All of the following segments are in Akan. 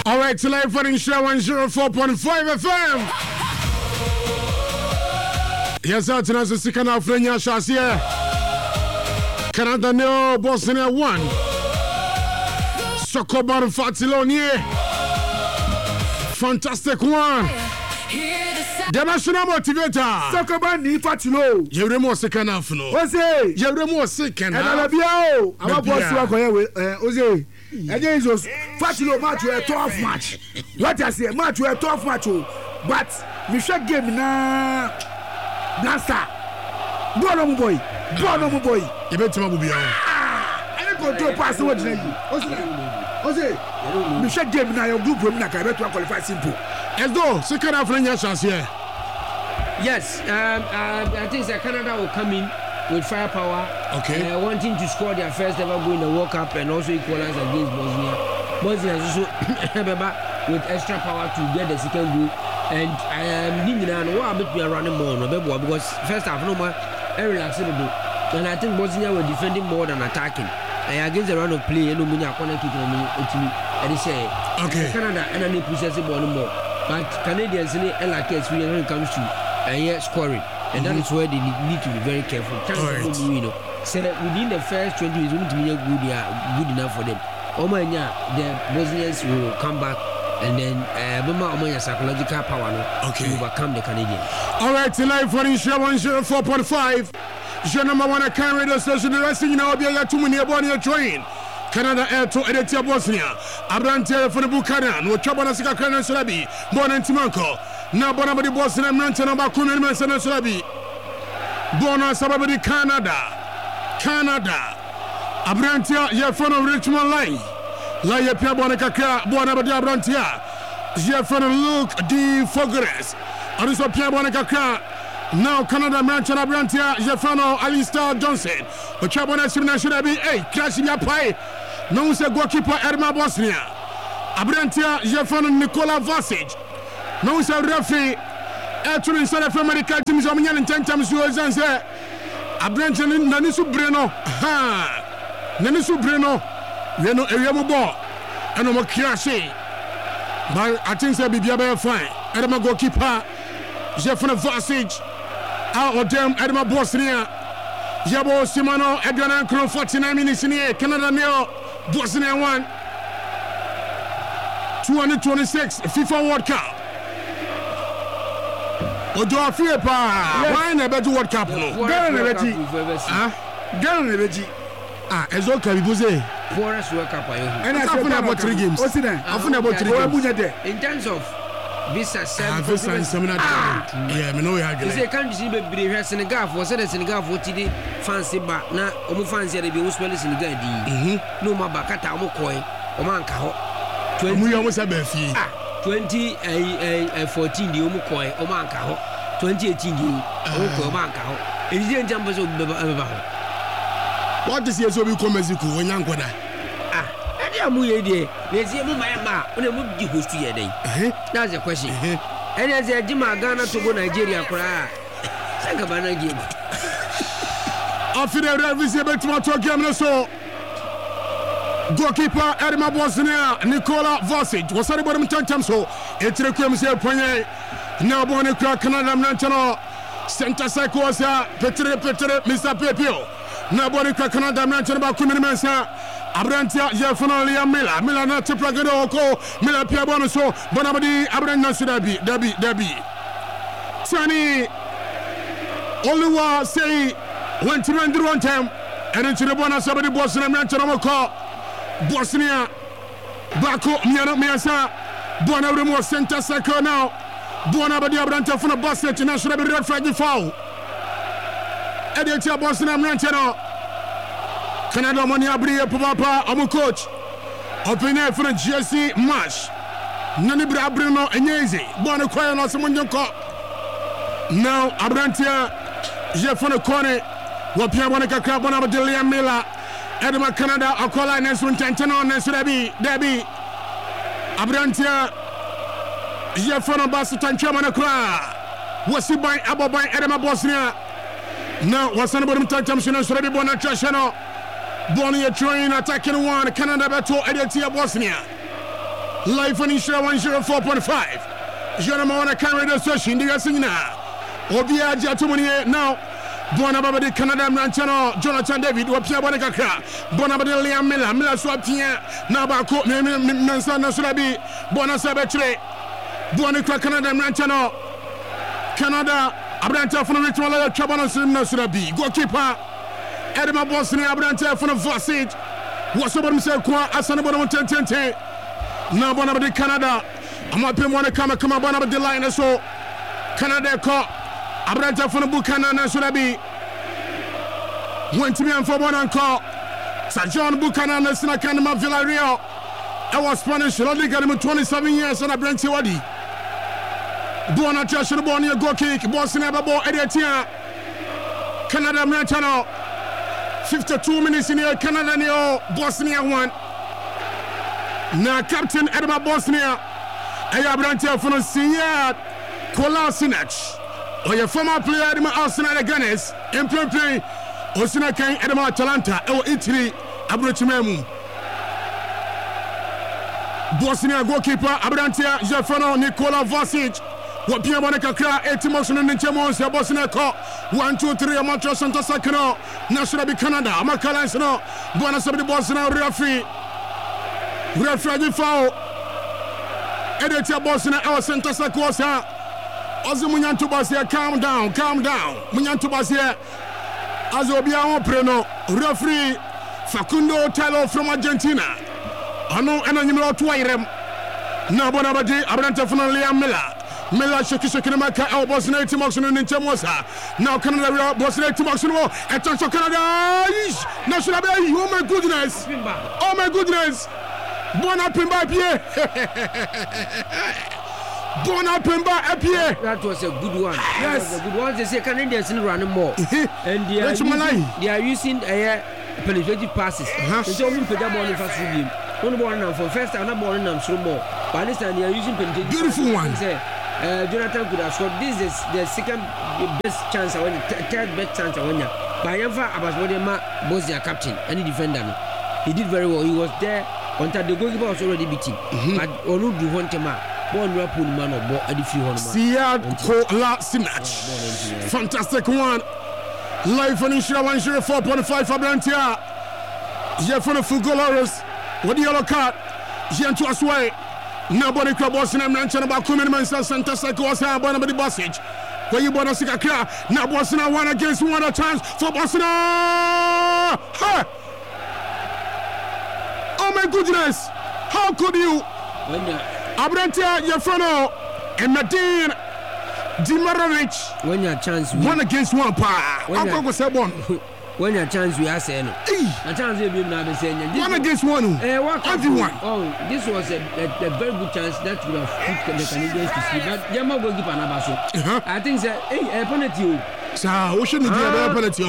All right, to live for Insha 104.5 FM. Yes, I'm going to see Canada Frenia Shasia. Canada no Bosnia 1. Sokoban Fatilonie. Fantastic one. The national motivator. Sokoban ni Fatilo. Yeremo second half no. Ose. Yeremo second half. And Alabia. I'm boss to Ose. Again, Fatilo match a tough match. What I say, match a tough match. But Michel game na Blaster. Bono boy. You better not be on. I control pass what you. Ose. Michel game na your group room na ka better qualify simple. As though second half Frenia Shasia. Yes, I think that Canada will come in with firepower, wanting to score their first ever goal in the World Cup and also equalize against Bosnia. Bosnia is also with extra power to get the second goal. And I am thinking what about we are running more because first half no more relaxable. And I think Bosnia were defending more than attacking. Against the run of play, no money corner kick and they say Canada and then possess the ball more. But Canadians like experience when it comes to scoring. And that is where they need to be very careful. So within the first 20 minutes, we need to be good enough for them. The Bosnians will come back and then psychological power to overcome the Canadians. All right, tonight for Insha 104.5. Je number one can radio station. The rest of you know be a 2 minute born train. Canada Air to Edetia Bosnia. Abrante for the Buchanan. No trouble as a Canadian Sulabi. Born in Timanco. Now born about the Bosnia Mountain about Kumin Manson Sulabi. Born on Sababadi Canada. Abrantia, you're from Richmond Line. Laya Pia Bonacacra, born about the Abrantia. You're from Luke D. Fogeres. And also Pia Bonacacra. Now Canada Manchester Abrantia, Jeffano Alistair Johnson. But Chabona Simna should be crashing your pie. No say goalkeeper Erma Bosnia. Abrantia, Jeffano Nikola Vasic. No say referee. Actually, South America teams are winning 10 times. You say Abrantia Nanisu Breno. Nanisu Breno. We know Eriamo ball. And no more crashing. But I think they'll be fine. Erma goalkeeper Jeffano Vasic. Out of them, Edma Bosnia, Jabo Simano, Edwana Kron 49 minutes in here, Canada Neo, Bosnia 1, 226 FIFA World Cup. Ojo Afiepa, why never do World Cup? No, Ghana, as okay, we say, poorest World Cup. And I have about 3 games. What's in there? I've about 3 games. In terms of visa seminar. Yeah, me know we have. You say can't see be Senegal for said Senegal for today fancy back na omo fancy dey be spell Senegal di. No ma bakata omo koi omo anka ho. 20 omo say be fi. 2014 di omo koi omo anka ho. 2018 di omo koi omo anka ho. E dey njamba so be ba ho. What is here so be come Mexico when yankoda? Amu ye dey let's see mu ma una mu di host ye dey. That's the question. And as a Jima Ghana to go Nigeria kura sanga bana game after the visit to game so goalkeeper Edma Bosnia Nikola Vasic was at the bottom 10 times so it's requiem point now born in Canada National Center Psychosia Petre Mr. Pepio now born in Canada National about Kuminmensa Abrantia Jeffano Mila na Tiplagado Oko Mila Piabono so Bonabadi Abrana Sudabi Debbie Sani Oluwa say went to run one time and into the bonus somebody Bosnia Manchester Bosnia Bako Miana Miasa Bonabimo Center Circle now Bonabadi Abranta from the Bosnia International red flag foul Editor Bosnia Manchester Canada money abri papa amu coach open for the GSC match nani bra abri no enyezi bon ko no se munjo ko now Abrantia Jeffano Kone wapia bona kakra bona Delia Mila Edema Canada akola nesun tenteno nesu debi Abrantia Jeffano basu tanchama na kra wasi ban aboban Edema Bosnia now wasana bodum tancham sunan surabi bona trashano Bonnie train attacking one Canada battle Edetia Bosnia Life on Insura 104.5. Jonama wana carry the session. Diga singina. Obia Jatumuni now. Bonaba de Canada Ranchano, Jonathan David, Wapia Bonacra, Bonaba de Liam Miller Swapia, Nabako, Nansana Sulabi, Bonasabetre, Bonica Canada Ranchano, Canada, Abranta from the Ritual Chabana Sulabi, goalkeeper, Edema Bosnia Abranta from the Vossage, what's about himself, Asanabon 10. Now Bonaba de Canada, I'm up in one come Bonaba de line, so Canada caught. Abranta from the Buchanan and Sulabi went to me and for one and call Sir John Buchanan and Sinakanama Villarreal. I was Spanish, Lodley got him 27 years on a Brenti Wadi. Buona Chashin Bonnie, go kick, Boston Ababo, Ediatia, Canada Mantano. 52 minutes in here, Canada Neo, Bosnia 1. Now, Captain Edma Bosnia, Ayabranta from the Senior Kolasinac. Oye former player Edema Arsenal Gunners in play Osina Kane Edema Atalanta Italy Abrochimemu Bosnia goalkeeper Abrantia Jefferno Nikola Vasic Wapia Boneka 80 motion in Chemos Bosnia Ko 1 2 3 Amatro Santa Sacano National be Canada Amakalanso Buona Sabri Bosnia referee foul Editia Bosnia El Santa Sacosa Ozu Munyanto Basia, calm down. Munyanto Basia, Azobia Preno, referee Facundo Talo from Argentina. Ano enanimlo twairem. Na bonabadi Abranta from Liam Miller Shakishakinamaka, El Bosnia Timoxon in Chamosa. Now Canada Bosnia Timoxon, attention Canada. National Bay, oh my goodness. Bon Pimba Pierre. Bonapemba Appier. That was a good one. Yes, that was a good one. They say Canadians in running more, and they are using penetrative passes. They only put that ball in fast game. Only one now for first time, not ball in them so more. But this time they are using penetrative. Beautiful one. Jonathan could have scored. This is the second best chance I won, third best chance I won. But Yanfa Abaswadema was their captain and the defender. He did very well. He was there until the goalkeeper was already beaten. But Onu do want him out. Siad Kola Sinach. Fantastic one. Live on Insura 104.5 Fabrantia. Jeffrey Fugolores. What the yellow card? Jentu Asway. Nobody club was in a mention about Kumin Santa Sacosa, Bonabadi Bossage. Where you bought a Sika. Now Bosnia 1 against 1 a chance for Bosnia. Oh my goodness. How could you? Abrantia Jefferno and Nadine Dimarovic. When your chance, 1 against 1 pa. When your chance, we are saying, a chance will be now saying 1 against 1. Everyone. Oh, this was a very good chance that would have put the Canadians to sleep. But Yama will give an abaso. I think that a penalty. So, we shouldn't give a penalty.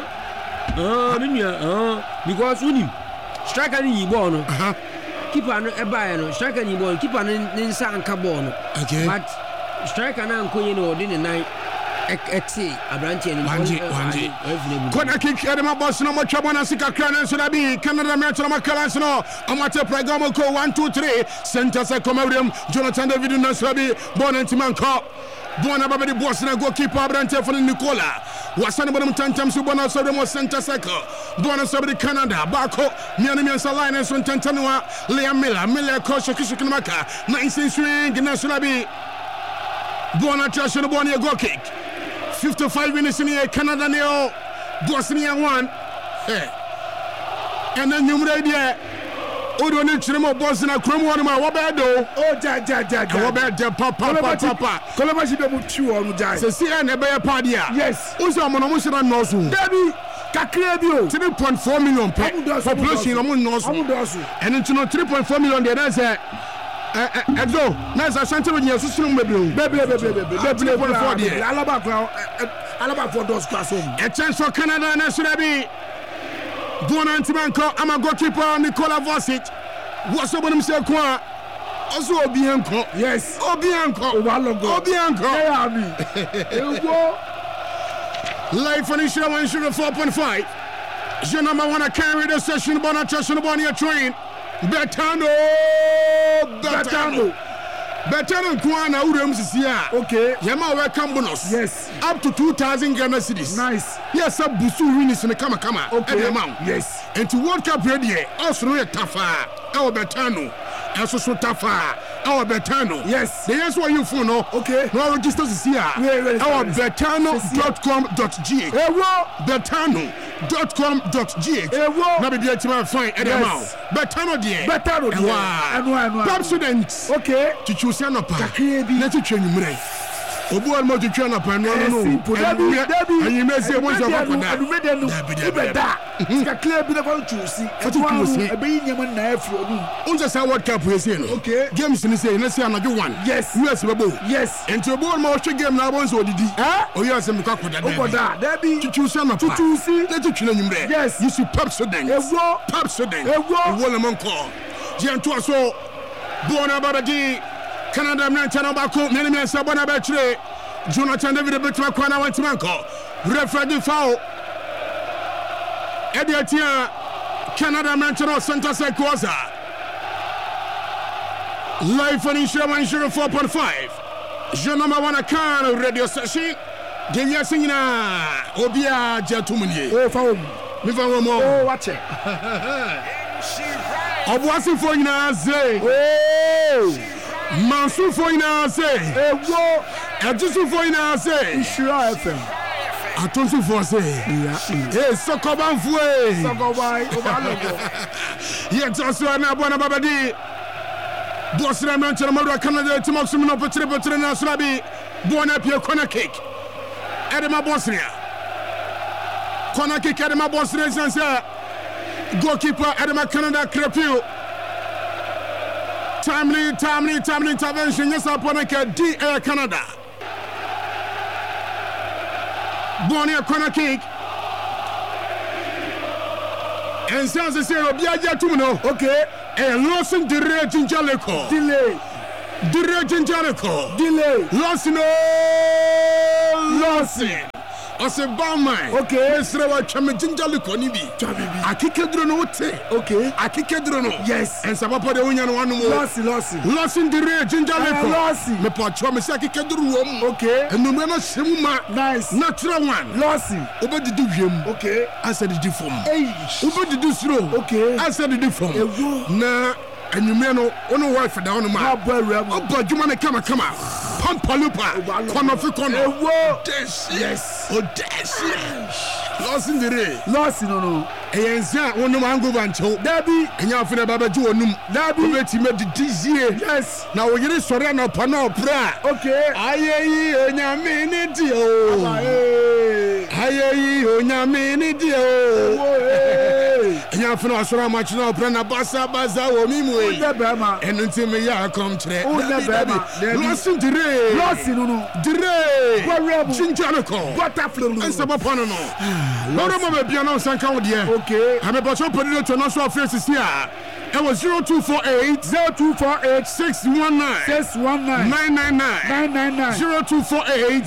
Because we need striker in Ibono. Keeper no eba striker ni ball keeper no nsa anka ball no okay but striker na anko ye no de ne nan exe abranche ni wanje kona kick edema boss no mo twabona sika kran so da bi Canada metro makalas no amate program ko 1 2 3 center se komawrem Jonathan David no so bi bonantiman ko Bona Babadi Bosnia goalkeeper Abrante for Nicola. Wasani Bonam Tantam Subona Sodemo Center Cycle. Bona Sabri Canada. Bako, Mianimian Salines on Tantanua, Liam Miller, Kosha Kishikamaka, 19 swing, Nasulabi. Bona Trash and Bonia goal kick. 55 minutes in here, Canada nil, Bosnia 1. And then you ready? Odo ni chirimo Bosnia Chrome one ma wabedo. Oh ja. Wabedo papa. Koloma shi be mutu onu ja. Se see na be padia. Yes. Uso mo no mo shira nosu. Dabi kakre bi o. 3.4 million population no mo nosu. And into 3.4 million there na say Edzo, na za sante we nyesu sunu mebele. Bebele 3.4 there. Alaba for those class home. A chance for Canada na Surabi. Buona Antimanko, I'm a goalkeeper Nikola Vasic. What's up with himself? Also, Obianco. Yes, Obianco. Obianco. Live on Insura 104.5. Je number 1 carry the session. Bona Chasson Bonia train. Betano Betano Kwana Urums is here. Okay. Yama welcome bonus. Yes. Up to 2,000 Ghana cedis. Nice. Yes, a Busu winners in the Kama. Okay. Yes. And to World Cup ready, also a Tafa, our Betano. Also so Tafa, our Betano. Yes. The answer why you phone. Okay. No registers is here. Our betano.com.gh. Betano.com.gh. Now be the time fine at the amount. Betano dear. Betano dear. Pop students. Okay. To choose an opera. Let you train you. Obu almo to train up and no. And you may say once you're up with that. It's a clear bit of choosing. A being Yaman Nafro. Unja say what cup we say no. Okay. Games in say let's see another one. Yes. US Babo. Yes. And to ball more game now once or did. Oh yes, some cup with that. There be to choose an opera. To see. Let you train you. Yes. You see pop students. Pop students. Among call. Jianto so Bona Babadi. Canada Manchana Baku, Nelly Sabana Batre, Jonathan David Betra Kwana Wantimanko, Refredi Foul, Ediatia, Canada Manchana Santa Sequoza, Life on Insure 4.5, Jonama Wanakan radio station, Genya Singina, Obia Jatumuni. Oh, found me for more. Oh, watch it. Obuasi for Inaze. Oh. Mansu for Inaze. Ajusu for Inaze. Ishira FM. Atonsu for say. Eh, Sokoban Fue. Sokoban. Yet also an Abana Babadi. Bosra Manchester Mara Canada Timoxum Petre Nasrabi. Buona Pia Corner Cake. Edema Bosnia. Corner Cake Edema Bosnia Sansa. Goalkeeper Edema Canada Crepio. Timely intervention. Yes, upon a DA Canada. Bonia corner kick. And sounds a zero. Biaja Tumino. Okay. And Lawson Delay Jinjalico. Delay Lawson. I said, Bama. Okay. Mr. Chamajinjalico Nibi. I kick Drono. Okay. I kick Drono. Yes. And Sabapa the Union one more. Lawson Delay Jinjalico. Lawson. Me Pachomisaki Kadru. Okay. And no man Simuma. Nice. Natural one. Lawson. Over the Duvium. Okay. I said the deform. Over the Dusro. Okay. I said the deform. Nah. And you may know, no wife for down the man. Oh, but you want to come. Pampalupa. Corner. Yes. Oh, that's Lost in the ray. Lost in no. And one no man go bancho. Debbie. And you're for the Baba Joanum. Debbie. Let him make the DCA. Yes. Now we're going to surrender Pano Pra. Okay. Aye, on your minute. Aye, on your minute. And you're for us so much now. Prana Bassa Baza or Mimu. And until me, I come to that. Lost in the ray. Lost in no. The ray. Chinjanico. Butterfly. And Sabapano. Lord, piano sanka dear. Okay. I'm about to put it to national faces here. It was 0248 619 999 0248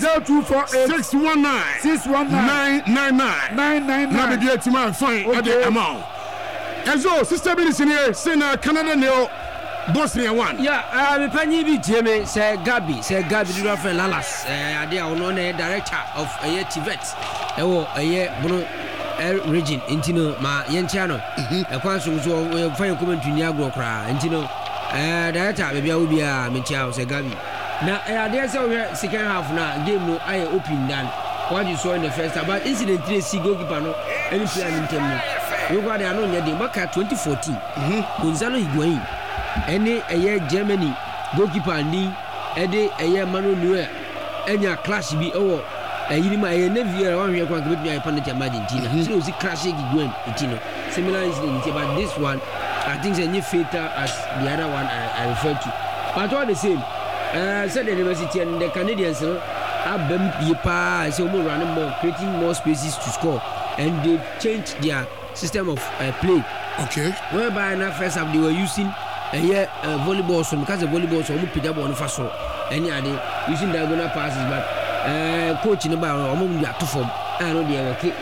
619 999. Now be at my fine at the amount. And so, Sister Billy in here, send Canada Neo. Bosnia one. Yeah, me pani bi Jeme say Gabi do not friend Lalas. They are on director of a Tibet. Ewo Bruno region intino ma yenchano. E kwan so fire commentary ni agro kra intino director be bia obi a me chia say Gabi. Na there say second half na game no I open dan. What you saw in the first half, but incident 3 see goalkeeper no any player in term. You got there no near the back 2014. Gonzalo Higuain. Any a year Germany goalkeeper ni ede a year Manu Neuer enya clash bi owo ayirima a year Nevier one year kwa me penalty Argentina so was clash Higuain itino similar incident but this one I think is any fatal as the other one I referred to but all the same said the university and the Canadians abem yepa say we running more creating more spaces to score and they changed their system of play okay whereby in the first half they were using volleyball so because the volleyball so we pick up on fast any are they using diagonal passes but coach in about we are to form I know they are okay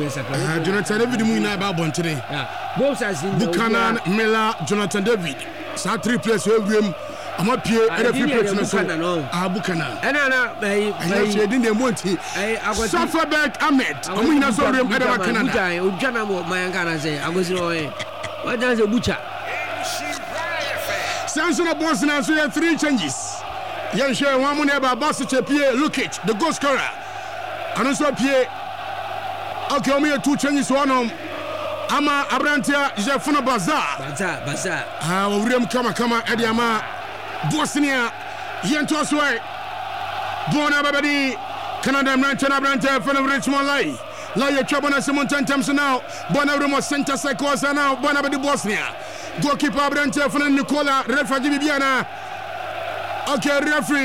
Jonathan David Muina about today both sides in Buchanan Miller Jonathan David Sa 3 players we wiem ama pie era free play no so Abukana na she din dem monti Safaberg Ahmed omo nyina so wiem era Canada Ujana mo mayanga na say agosi o what does a butcher Samson Bosnia so 3 changes yan share one mo na ba boss Chepie Lukic the goal scorer and so pie okay omo 2 changes one ama Abrantia Jefuna Baza owurem kama edi ama Bosnia yento so bona babadi Canada Manchester Abrantia from Richmond Lai you trouble na Simon Tantamso now bona room center cycle now bona babadi Bosnia goalkeeper Abrantia from Nicola referee Bibiana okay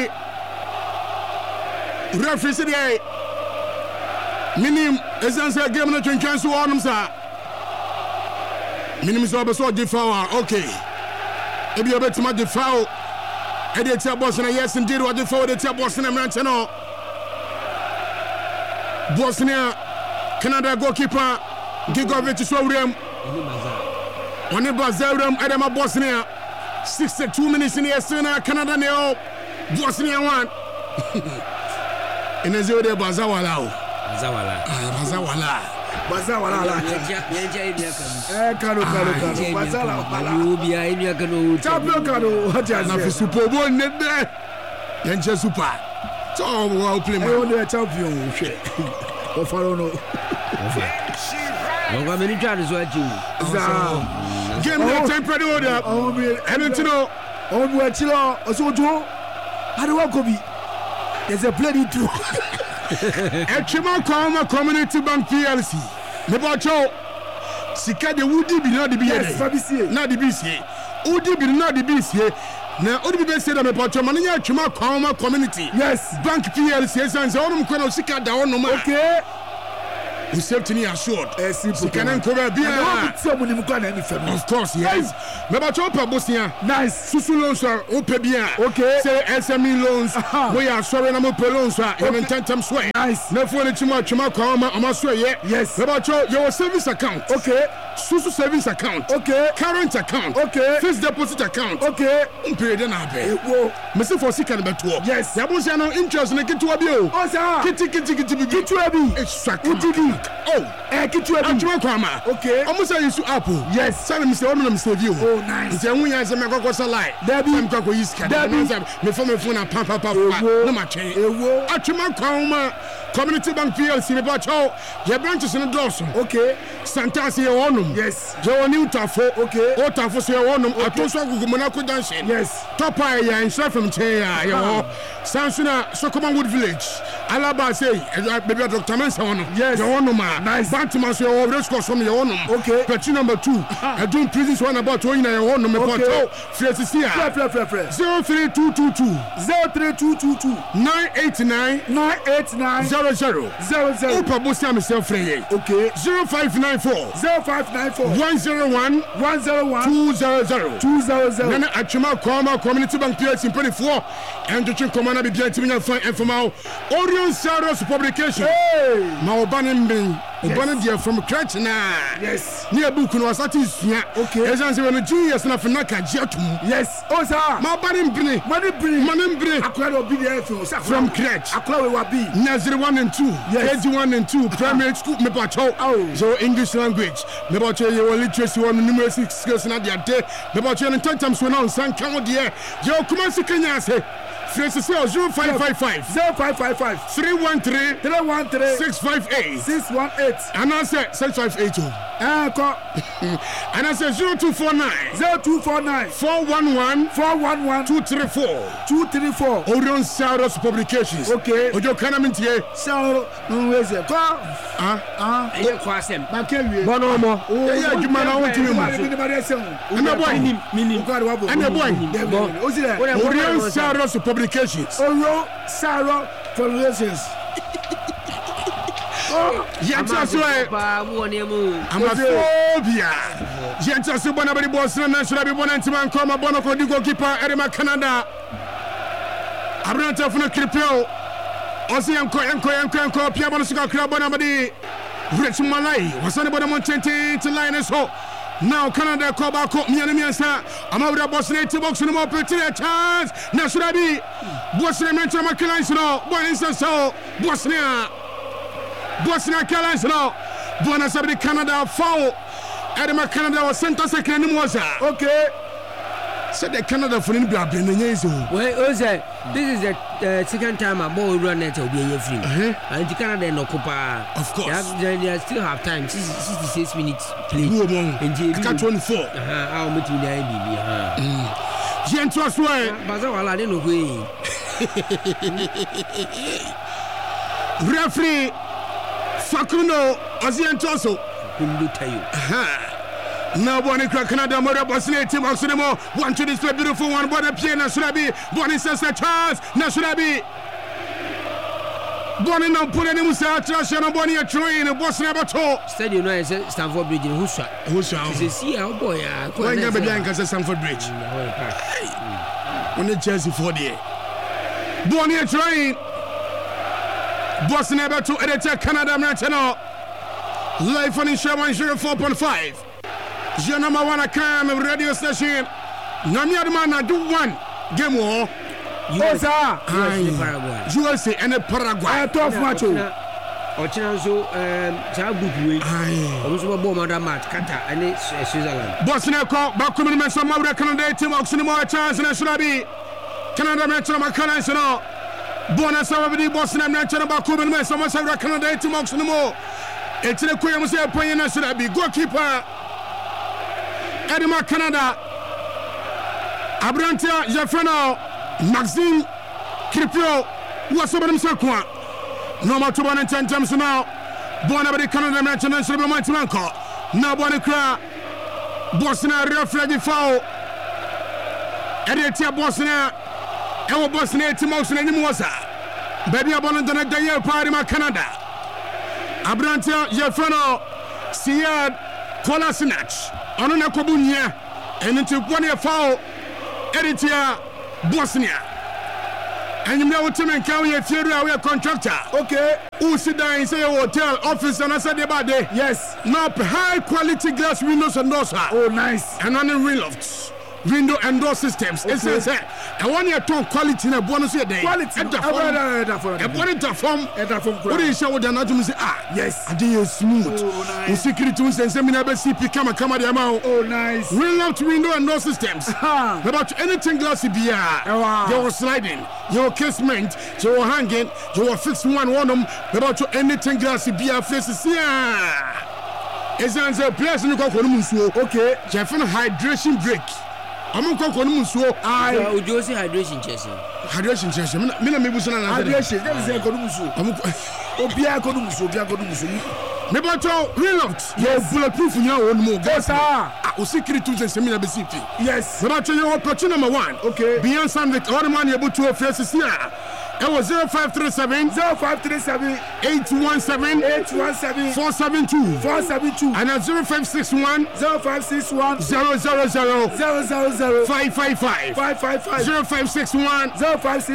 referee today minim esanse game na twentwan so onum sa minim so abeso de foul okay ebi obetima de foul e de tia Bosnia yes indeed what de foul de tia Bosnia Manchester no Bosnia Canada goalkeeper Gigovic so wrem oni Bazarem Adama Bosnia 62 minutes in the Sena Canada no Bosnia 1 Enezio de Bazawala Kano na fi Super Bowl nede yenche super so we play man champion hwe o faro no Ngo meni twa so achi game no temporary order and you know on we chilo osuto ade wa ko bi there's a play too Echima Koma Community Bank PLC. Nebocho Sika de Woody be not the BS. Not the BC. Woody be not the BC. Now, Woody be said, I'm a patron, Mania Chima Koma Community. Yes, Bank PLC, and so on, Kono Sika down no more. Okay. We safety assured. Sika and Korea Bia. Of course, yes. Mebacho Bosnia. Nice. Susu loans are open bien. Okay. Say SME loans. We are sorry, I'm open loans. Even 10 times swear. Nice. No for the Chima Koma, I'm swear, yes. Mebacho, your service account. Okay. Susu savings account. Okay. Current account. Okay. Fixed deposit account. Okay. Period and happy. Mr. for sick and better. Yes. Yabusano interest in a kit to a bill. Oh, sir. Kitty. It's Sakiti. Oh, Kitty. Okay. Almost I used to Apple. Yes. Sorry, Mr. Orman, Mr. View. Oh, nice. The only answer I got a lie. Debbie, I'm going to use me from my phone and papa. No much. Achima Koma Community Bank PLC. Your branches in the Dawson. Okay. Santasi Onum. Yes. Joe new Tafo. Okay. O Tafo say Onum. Atoso Monaco dancing. Yes. Topa ya in Sheffield Chair. Sansuna Sokomanwood Village. Alaba say, baby Dr. Mensa Onum. Yes. Onuma. Nice. Bantiman say, oh, let's go from your Onum. Okay. Petty number 2. I do prisons one about Oina Onum. Okay. Fresia. 03222. 989. 00. Opa Bosia myself free. Okay. 0594. 101 200. Nana Achima Koma Community Bank PLC in 24 and the Commander be getting me fine and from our Orion Saros publication. Hey! Maubanin Ubanan dear from Kratchina. Yes. Near Bukun was at his okay. As I say, when the genius and Naka Jetum. Yes. Oh, sir. Maubanin Bri. Manimbre. Aquado be there from Kratch. Aquado will be Nazir 1 and 2. Yes. 1 and 2. Primary school. Mebacho. Oh. So English language. Mebacho, your literacy one numeracy skills in that day. Mebacho and 10 times when on San Camo dear. Yo, come on, Sikanya say. Francis 0555 313 658 and I said 658 and I said 0249 411 234 Orion Saros Publications. Okay. Ojo Kanamintie Saros Nweze Kwasem Bonomo yeah Jumana Orion Saros Publications. Sarah Publications. Amaphobia. Jentasu Bonabadi Boston National Bonantiman Koma Bonoco Digo Keeper Edema Canada. Abranta from the Cripio. Ossianko Piamonica Crab Bonabadi. Rich Malay was on the bottom of 20 to line us hope. Now Canada call back up Mianamiasa. I'm over the Boston box and more pretty chance. Nashrabi Boston mention Macalansino, Boninson so Bosnia Calansino, Bonasabi Canada foul. Edema Canada was sent us a Canimosa. Okay. Said the Canada for him to have been in years. Well, this is the second time a ball run net will be a free. And the Canada no Copa. Of course. They still have time. 66 minutes play. And 24. I'll meet you there, baby. Gentle as well. Bazawala, I don't know who. Referee Facundo Ozientoso. Now Bonnie Canada Mother Bosnia team Oxenemo want to display beautiful one but a piano Surabi Bonnie says a chance Nasurabi Bonnie now put any Musa trash and Bonnie a train in Bosnia Bato Stadium no Stanford Bridge in Husha see how boy when you be behind Stanford Bridge when the Chelsea for the Bonnie a train Bosnia Bato editor Canada Martino live on Inshaman 04.5 your number one account radio station. Namiadman do one game war. USA and Paraguay. Tough match. Ochinanzo Group also Madam Qatar and Switzerland. Bosnia call back to the some of the Canada team Oxenemo chance and Surabi. Canada mention Macalansino. Bonus of the Bosnia mention about Kuman, some of the Canada team Oxenemo. It's the Queen of Payana Surabi, goalkeeper. Edema Canada Abrantia Jeffreno Maxime Kripio was over himself. No more 210 times now. Born over the Canada National Mantimanco. Now Bonnie Cra Bosnia referee foul. Editia Bosnia Ewa Bosnia Timos and Mosa. Baby Abondan Daya Party Canada Abrantia Jeffreno Siad Kolasinac. On a Kobunia and into one foul editor Bosnia. And you know what Tim and County a theater contractor. Okay. Who sit down inside a hotel office and I said about day. Yes. Now high quality glass windows and doors. Oh nice. And on the relofts. Window and door systems. Okay. It's I want your tone quality in a bonus a day. Quality. What is your not say yes. I did smooth. Oh nice. Security and seminar CP come the amount. Oh nice. Reload window and door systems. About anything glassy beer. Your sliding, your casement, your hanging, your fixed one them. About anything glassy beer faces here. It's a place in the okay. Jeff hydration break. I'm going to so I would you say hydration chasing? Hydration chasing. Maybe hydration. That is a Konusu. Obia Konusu, Obia Konusu. Maybe reload. You're bulletproof in your own move. Yes, sir. I was secret to the seminar BCP. Yes. But your opportunity number one. Okay. Beyond Sunday, all the money able to face here. It was 0537 817 472 and at 0561 000 555 0561 000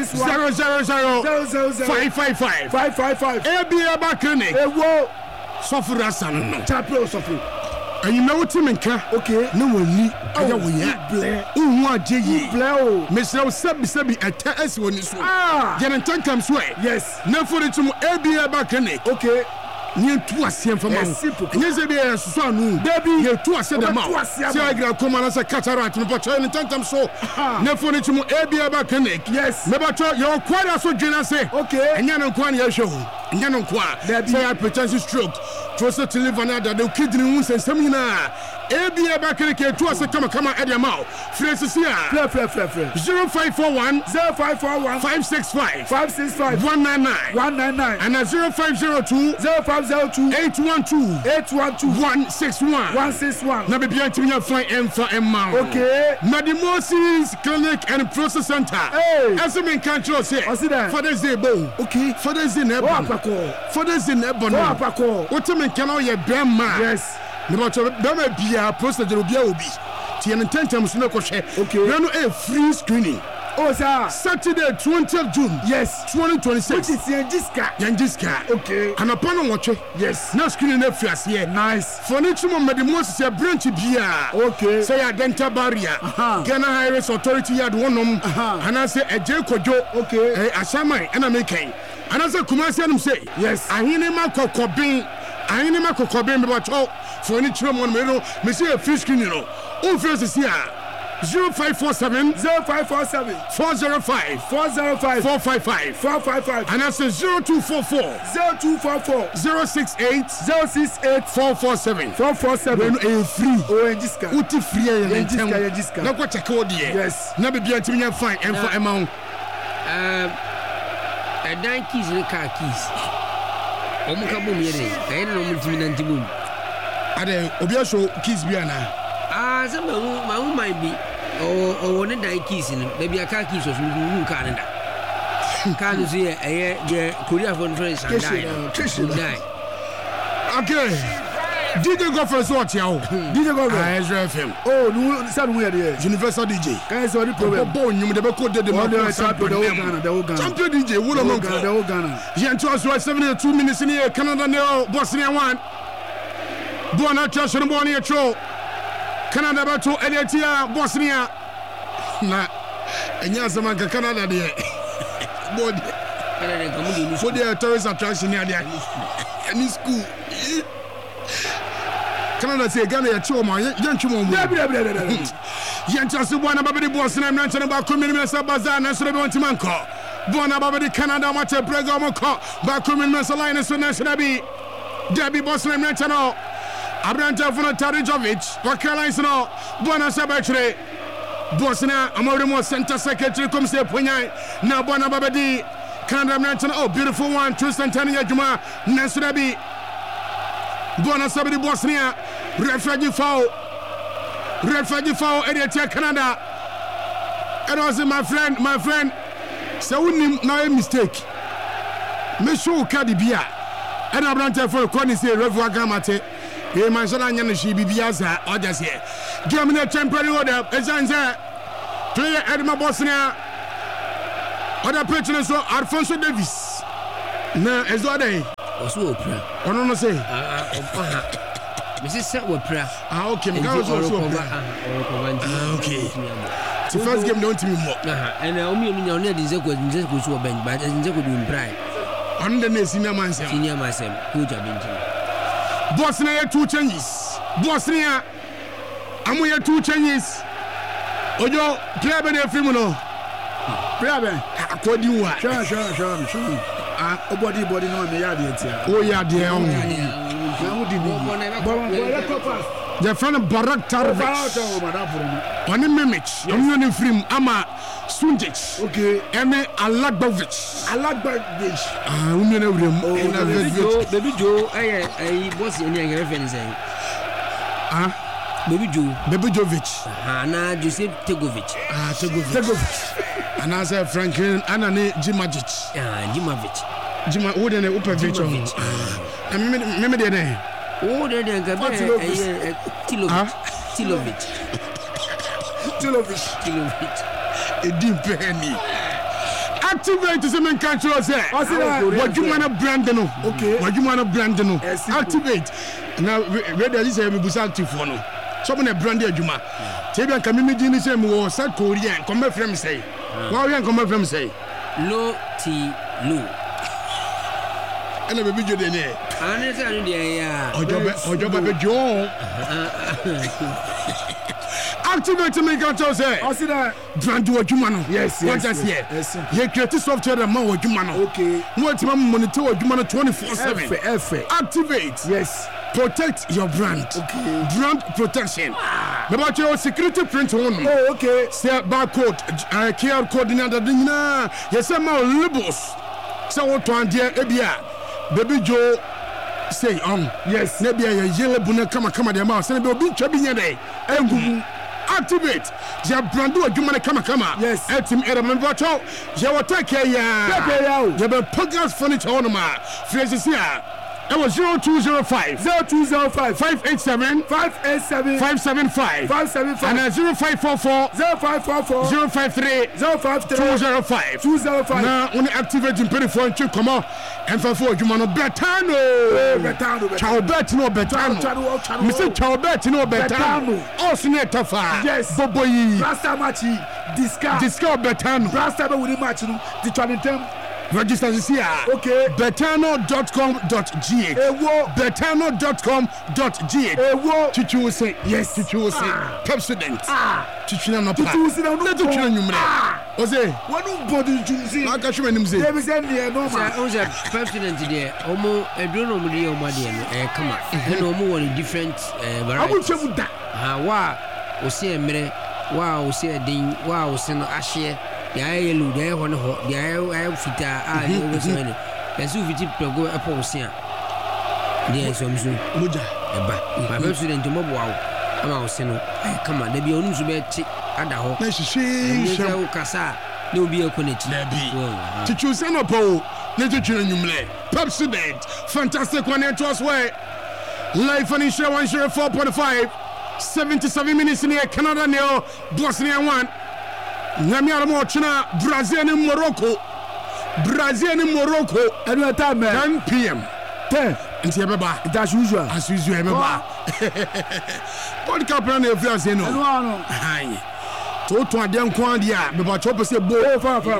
555 ABA back clinic. Suffer son. Chapel suffer. And you know what you mean? Okay. No one need. Oh, Mr. Sabi at us when you saw. Get comes way. Yes. Now for it to ABA back clinic. Okay. Near to us here from yes, son, baby, you're to us in the mouth. See, I got come as a cataract, but I can't so. Now for it to ABA back clinic. Yes. Never told you're quite as what Jenna say. Okay. And you're not quite your show. And you're not quite. Say hypertension stroke. Trusted to live another, the kidney wounds and seminar. ABA back clinic to us come at your mouth. Francis here. 0541 565 199 and 0502 812 161. Now be behind to find Emfa Emma. Okay. Nadimosis Clinic and Process Center. Hey. As a main control say. Father's Day bow. Okay. Father's Day Nebon. Father's Day Nebon. What you mean can all your bema? Yes. No matter Bema Bia, Process will be. Tian and 10 times no coche. Okay. No a free screening. Oh, sir. Saturday, 20th June. Yes. 2026. Which is Yanjiska. Okay. And upon a watch. Yes. Now screen in Fias here. Nice. For nature, Madimus is a branch beer. Okay. Say a dental barrier. Ghana Highways Authority had one and I say a Jacojo. Okay. A Shamai and a making. And as a Kumasian say, yes. I hear him Marco Cobin. I hear him Marco Cobin about all for any children, Monsieur Fishkin, you know. All first is here. 0547 0547 405 405 455 455 and I say 0244 068 447 when a free Yanjiska uti free Yanjiska na kwa check odi yes na be bia ntimi nya fine and for amount dan keys ne car keys omo ka bom yere ayi na omo ntimi na ntimi ade obi show keys bia na so my own might be or ne dan keys no maybe a car keys or some car na car no say eh Korea for friends and die okay DJ go first what yawo DJ go Ezra FM oh no say we here Universal DJ can say the problem bo nyum de be ko de the Ghana champion DJ wo no the Ghana yento so 72 minutes in here Canada ne Bosnia 1 Buona chance no buona cho Canada bato Edetia Bosnia na enya sama ka Canada de body Canada kamu for the tourist attraction near there any school Canada say Ghana ya choma yanchuma mu yanchase buona babedi Bosnia mnanchana ba community sa bazaar na so be wantimanko buona babedi Canada mate prego mko ba community sa line so national bi Debbie Bosnia mnanchana Abranta Funa Tarijovic, Wakalais no, Buona Sabatre, Bosnia, Amorimo Center Secretary comes here, Punya, now Buona Babadi, Canada Manton, oh, beautiful one, Tristan Tania Juma, Nasrabi, Buona Sabadi Bosnia, refugee foul, Edia Canada. And also my friend, so wouldn't now a mistake. Me show Cadibia, and Abranta for Connie say, Revu Gamate. Hey, man, so I'm going to see Bibiaza or just here. Give me the temporary order. As I say, player Edma Bosnia. Other patrons are Alfonso Davis. No, as what they also opera. I don't know, say, Mrs. Setwa prayer. Okay, okay. The first game don't me more. And only on the Zeko and Zeko to a bench, but as Zeko doing pride. On the senior myself, who have been. Bosnia 2 changes. Bosnia, I'm here 2 changes. Ojo, play ben efrimuno. Play ben. According what? Sure. Body no me yard here. Oh yeah, dear. The friend of Barak Tarvich. On the mimic, I'm running from Ama Sunjic. Okay. Eme Alagbovic. Baby Joe, boss in your reference. Baby Jovic. Anna Joseph Tegovic. Tegovic. And I said Franklin Anane Jimajic. Jimavic. Jima Udene Upavic. I remember the name. Oh, they're Tilovic. A deep penny. Activate the same country. What you want to brand? Okay. What you want to brand? Activate. Now, where there is a bus active for no. Someone a branded Juma. Tabian community is a more South Korean. Come from say. Why come from say? Low T. Low. And a baby Judy. Activate to make out say. I see that. Brand what you man. Yes. You create software that man what you man. Okay. What man monitor what you man 24/7. Activate. Yes. Protect your brand. Okay. Brand protection. About your security print on. Oh, okay. Say barcode, QR code in the dinner. Yes, I'm all labels. So what one dear Ebia. Baby Joe say yes. Maybe a yellow buna come the mouse and be chubbing a day. Activate. Ya brandu a jumana come. Yes. At him at a member. Ya will take care. Ya be podcast furniture on my phrases here. It was 0205 0205 587 587 575 575 and 0544 0544 053 053 205 205. Now, when activate in Perry for you come on and for Jumano Betano. Ciao Betano Betano. Mr. Ciao Betano Betano. Also, Netafa. Yes. Boboy. Rasta Machi. Discount Betano. Rasta will match the Trinity. Register this year. Okay. Betano.com.gh. Betano.com.gh. Chichu will say yes. Chichu will say President. Chichu no pa. Chichu say no. Let Chichu numre. Ose. One body choosing. I catch you nim say. There is any normal. Ose President there. Omo edro no dey omo dey no. Come on. And omo one different varieties. I will that. Wa o say emre. Wa o say din. Wa o say no ahye. Ya yellow there one ho. Ya fita no so any. Pesu fiti prego epo sia. There so mso. Moja. Eba. My President mo bo awo. Ama o say no. Come on. There be onum so be chi ada ho. Na shishi. Say o kasa. Na obi ekonechi. Chichu say no po. Na chichu numre. President. Fantastic one to us way. Live on Insure 104.5. 77 minutes in here. Canada nil. Bosnia 1. Nyamiara mo china Brazil and Morocco. Brazil and Morocco. At what time, 10 p.m. 10. It's Baba. That's usual. As usual, Baba. What captain if you say no? No. To adem kwandia be ba chop say bo for The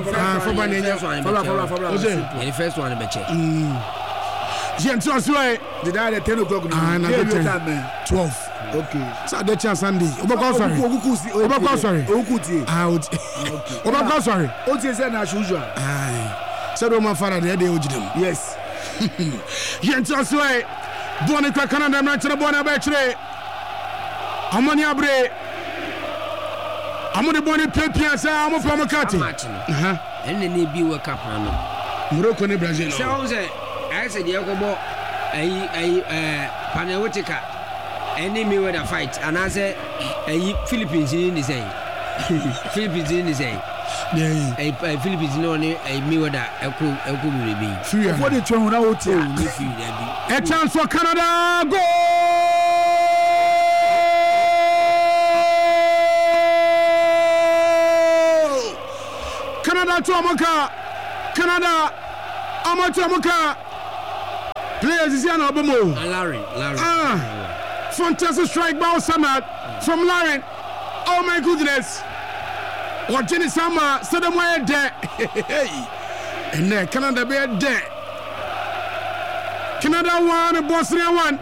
first one be check. Gent so way. Did I at 10 o'clock now? 12. Okay. Saturday chance Sunday. Obako sorry. Obako sorry. Okuti. Out. Obako sorry. Oti say na as usual. Said o man father dey ojidem. Yes. Gent so way. Boni kwa Canada match na boni abechre. Amoni abre. Amoni boni pepia say amo promakati. And then they be World Cup no. Morocco ni Brazil. So say I said you go bo Panawotica. Any me with a fight, and I say Philippines in the same. Philippines in the same. Yeah. A Philippines no me with a will be. For the tune out to a chance for Canada. Go! Canada to Amaka. Canada. Amaka. Players is here now, Bomo. Larry. Fantastic strike by Samad from Lauren. Oh my goodness. What Jenny Sama said them were dead. And then Canada be dead. Canada 1, Bosnia 1.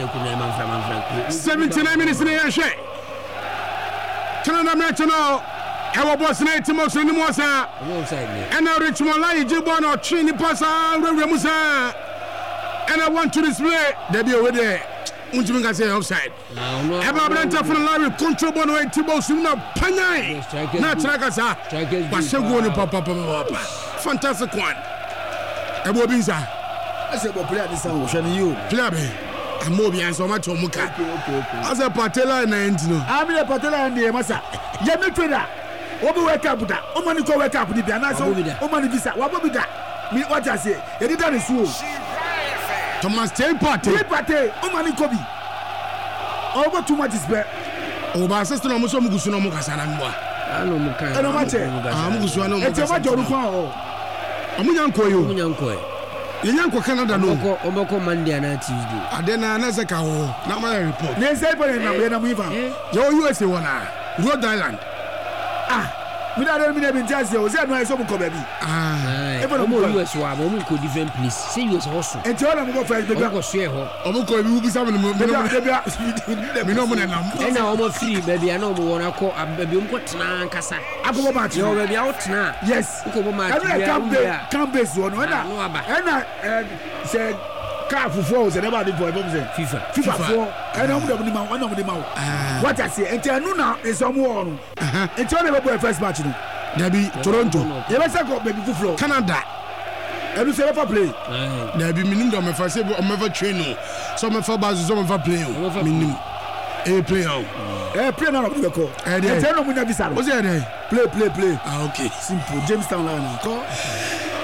79 minutes in the air. Canada match now. Our Bosnia Timos and Mosa. And now Richmond Lai Jibon or Chini Pasa Remusa. And I want to display. They be over there. Unjumanga say offside. Eba Brenta from Larry control bono e Tibo Suna Panay. Na Trakasa. Basego ni papa. Fantastic one. Ebo Binza. I said, but player this one, shall you? Player. I'm more behind so much. Okay. As a Patella and no. I'm a Patella and the Massa. Yemi Trader. What we wake up with that? Oh, money go wake up with the Biana. Oh, money visa. What will be that? Me what I say. You did that is true. Thomas Tay Party. Oh, money Kobe. Over too much is bad. Oh, my sister, I'm so good. No more Casanova. I know Muka. I don't matter. I'm good. It's a matter of I'm young for you. Young for Canada. No, Omoko Monday and Tuesday. I then another cow. Now my report. They say, but I'm Yo, USA one. Rhode Island. We don't mean just you. Say no, some baby. Even US wa, we could different place. Say US also. And tell them go first. They go share ho. Omoko will be some. Me no money now. And now almost free, baby. I know we wanna call a baby. We got na kasa. I go match. No, baby, out na. Yes. We go match. Can't base one. And I said. Car for four, and everybody for FIFA 4, and I'm the one of the mouth. What I say, and tell you now is someone. And tell them about first match. There be Toronto. You must have got baby floor. Canada. And you say never play. There be minimum of my say I'm never train. Some of our some of our play. Minimum. Play out. Play now of the call. And tell them we never visa. What's that? Play. Okay. Simple. Jamestown line. Call.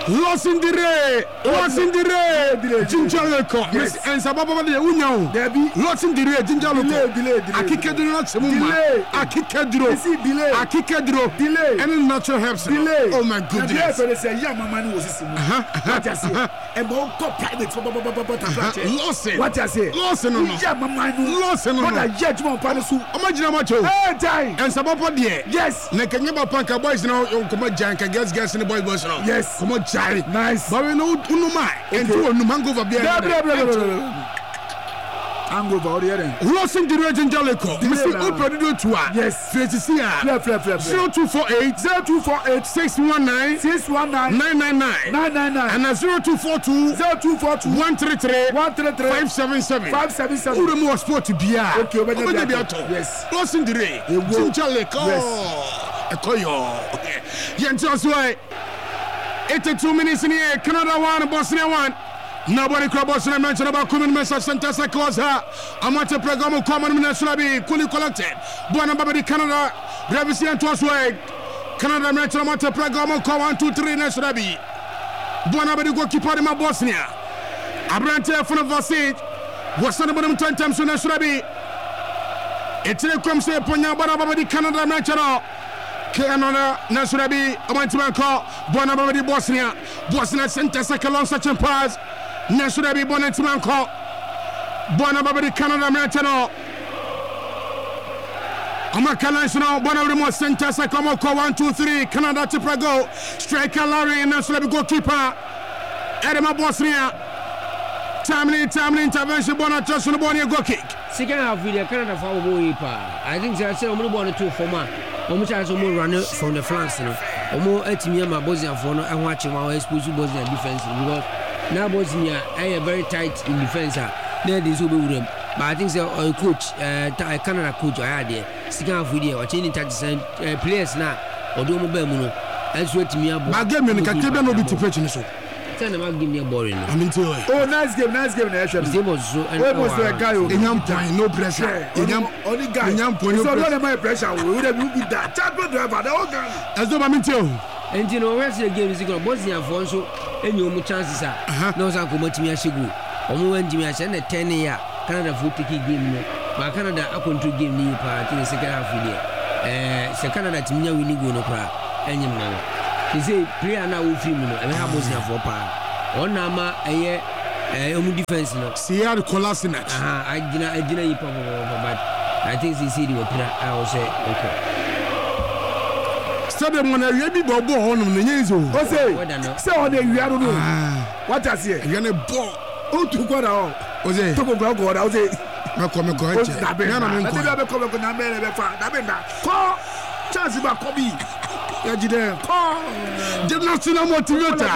Lost in the rain. Ginger Leko. And Sababa de Union. Lost in the rain. Ginger Leko. Akikadro not Samuma. Akikadro. Delay. And natural helps. Oh my goodness. And go private. What I say? Lost in judgment. Imagine what you and Sababa dear. Yes. Nakanyaba Panka boys now. Come on, Jank. Guess in the boy boys now. Yes. Come on, Charlie. Nice. But we know Unuma and two Numango for beer. Angover or the other. Lost in the region Jalico. Mr. Operador to us. Yes. 0248 619 999 and 0242 133 577. Who the more sport to be at? Okay, yes. Lost in the region Jalico. Ekoyo. Yentos way. 82 minutes in here. Canada 1, Bosnia 1. Nobody crab Bosnia mentioned about coming message center seconds. Amateur program common minister be fully collected. Buona Babadi Canada. Revisian to us way. Canada mentioned amateur program call 1, 2, 3 next Rabi. Buona Babadi goalkeeper in Bosnia. Abrante from Vasic. Was on about 10 times next Rabi. It's a come say Ponya Buona Babadi Canada mentioned. Canada, Nasurabi, Amantimanko, Bonabadi Bosnia, Center Second Long Search and Pass, Nasurabi Bonatimanko, Bonabadi Canada Mertano, Amaka National, Bonabimo Center Second 1, 2, 3, Canada to Prago, Striker Larry, Nasurabi goalkeeper, Edema Bosnia, timely intervention, Bonatos, and Bonia goal kick. Second half video, Canada for Boipa. I think I said only 1 or 2 for man. Almost as more runner from the flanks, or more Etimia Bosnia for no and watching our exposed Bosnia defense because now Bosnia are very tight in defense. There is over them. But I think so coach, Canada coach, I had there. Second half video, or changing tactics and players now, or do Bemuno. That's what me about. I get me in the Cacabe no bit to pitch in so. Tell them I'll give me a boring. I mean, oh, nice game. They was so and was a guy who no pressure. Only guy, so not my pressure. We would have moved that. Champion driver, the whole guy. As though I mean, and you know, where's the game is going to Bosnia for so, and you chances are no Sanko to me. I should go. Omo Jimmy, I send a 10 year Canada football game. But Canada, I couldn't give me part in the second half of the year. So Canada to me, we need go no cry. And you know. He say player now will film and have Bosnia for power. On Nama a defense. See how the collapse in it. I didn't but I think he said he will play. I will say okay. Stadium when I really bobo on the Yezo. What's it? So on the you don't know. What I say? You're gonna ball. Oh, to go down. Was it? Took a go. I was it. Come chance about Kobe. The national motivator.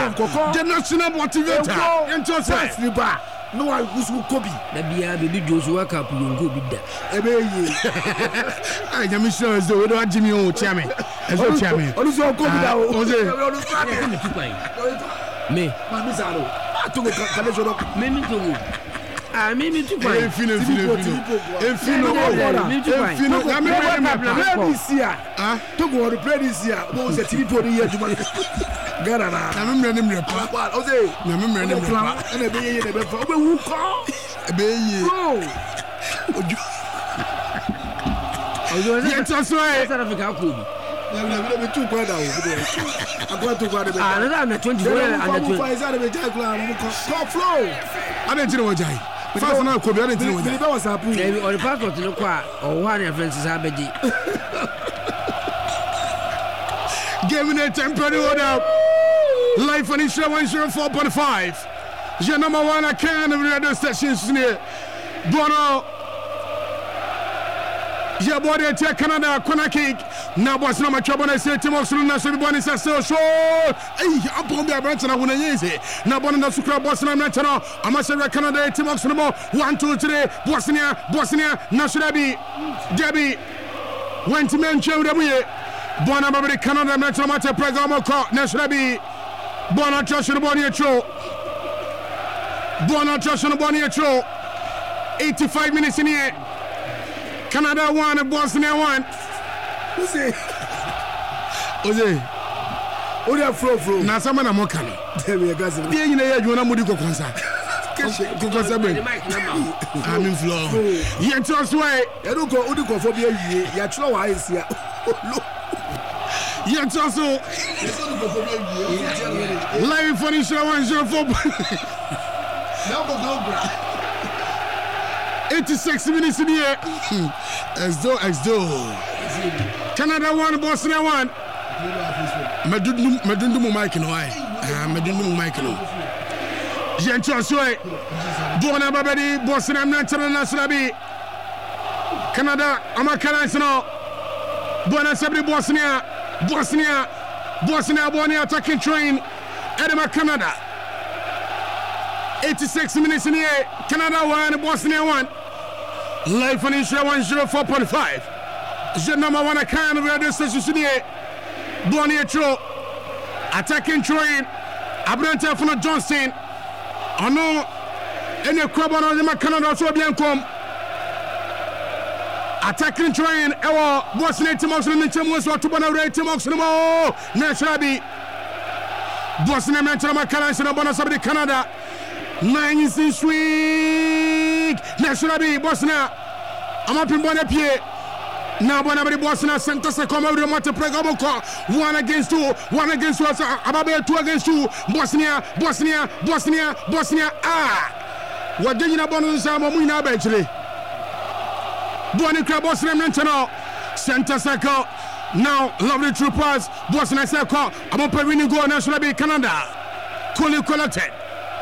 No, I was Kobe. The baby Joe's work up, you go with that. I am sure as though Jimmy O. Chammy. As a champion. Also, go me, Mamizaro. I took a collection of many to maybe to buy. To go to play this year. What was a TV for the year? Garana. I remember him. And a baby who call a baby. I was just right. Too bad. I got to go to the 24 flow. I didn't know what I first now could be anything with that was happening. Or the passport to look or one references are better. Give me a temporary order. Life on Isha 104.5. Your number one, I can't have radio stations near Bono. Your body take Canada, Konaki. Now, what's not my trouble? I say, Timos, everybody says so. Hey, I'm going to be a branch and I want to use it. Now, Bono, Sukra, Bosnia, National. I must say, Canada, Timos, 1, 2, 3, Bosnia, Nasrabi, Debbie, went to mention the way. Bono, Canada, National Matter program, Nasrabi, Bono, Josh, and Bonnie, Tro. Bono, Josh, and Bonnie, Tro. 85 minutes in here. Canada 1 and Bosnia 1. Who's it? Ori afro. Na sama na moka no. Dewe gazi. Bi nyina ye adwuna mudi kokonsa. Kokonsa ben. Amin flow. Ye to so e. E do ko udi kofo bi awie. Ya chiro wa asia. Ye to so. Live for Insura 104. Now go bra. 86 minutes in here. Exdo. Canada 1, Bosnia 1. Medundu mu mic no ai. Medundu mu mic no. Jencho soe. Bona babedi Bosnia National bi. Canada amakana no. Bona sabri Bosnia attacking train. Edema Canada. 86 minutes in here. Canada 1, Bosnia 1. Live on Insura 104.5. The number 1 kind of radio station here. Bonnie Tro. Attacking train. Abrante from Johnson. I know any crab on the Canada so bien come. Attacking train. Ewa Bosnia Timox and the Timos or Tubana Ray Timox no more. Naturally. Bosnia Manchester Canada and Bonus of the Canada. 9 is sweet. Naturally, Bosnia. I'm up in Bonaparte. Now, Bonaparte Bosnia Center come over the Mata Pregamo. 1 against 2. 1 against 2. Ababe 2 against 2. Bosnia. What do you know about Zamomina eventually? Bonica Bosnia Mental. Center circle. Now, lovely troopers. Bosnia circle. I'm up winning goal. Naturally, Canada. Coolly collected.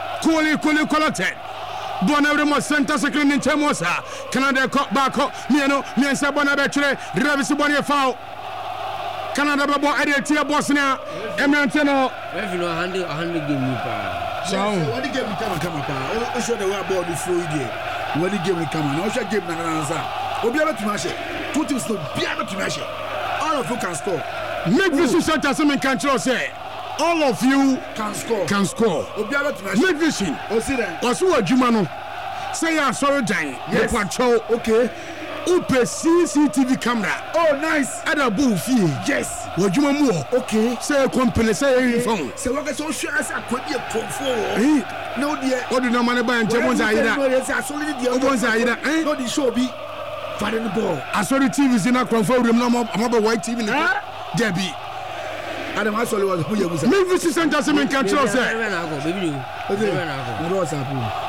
Bonavemo Santa Second in Temosa, Canada caught back up, Miano, Miansa Bonabetre, Ravis Bonia Foul, Canada Babo Adia Bosnia, Emantino. Revenue 100 give me power. So, what did you come up? I show the way about the full game. What did you come on? I should give Nanaza. Obiaba to Mashe, 2 teams to Biaba to Mashe. All of you can score. Make this Santa Semen Control say. All of you can score. Make vision. Also, a Jumano. Say, I'm sorry, Jane. Yes. Okay. Upe CCTV camera. Oh, nice. At a booth. Yes. What you more? Okay. Say a company, say a phone. So, what is so sure as I could be a control? No, dear. What do no money buy and James Aida? I saw the other ones. I know the show be fighting the ball. I saw the TVs in a control room. I'm a white TV. Debbie. Adam actually was who you was. Make this Santa Semen Control say.